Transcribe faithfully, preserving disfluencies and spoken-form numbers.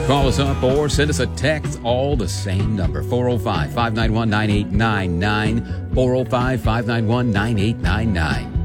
Call us up or send us a text, all the same number, four oh five, five nine one, nine eight nine nine, four oh five, five nine one, nine eight nine nine.